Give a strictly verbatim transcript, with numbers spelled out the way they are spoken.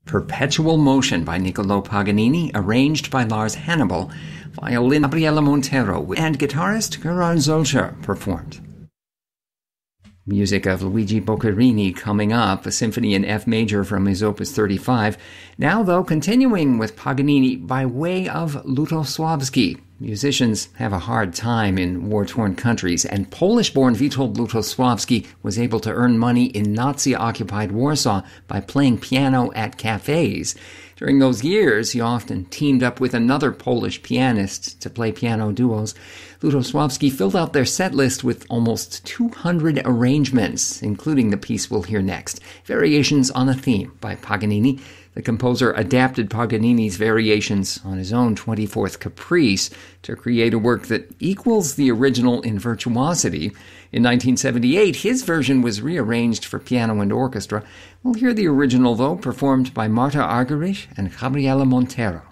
Perpetual Motion by Niccolò Paganini, arranged by Lars Hannibal, violin Gabriele Montero, and guitarist Gerard Zolcher performed. Music of Luigi Boccherini coming up, a symphony in F major from his Opus thirty-five. Now, though, continuing with Paganini by way of Lutosławski. Musicians have a hard time in war-torn countries, and Polish-born Witold Lutosławski was able to earn money in Nazi-occupied Warsaw by playing piano at cafes. During those years, he often teamed up with another Polish pianist to play piano duos. Lutosławski filled out their set list with almost two hundred arrangements, including the piece we'll hear next, Variations on a Theme by Paganini. The composer adapted Paganini's variations on his own twenty-fourth Caprice to create a work that equals the original in virtuosity. In nineteen seventy-eight, his version was rearranged for piano and orchestra. We'll hear the original, though, performed by Marta Argerich and Gabriele Montero.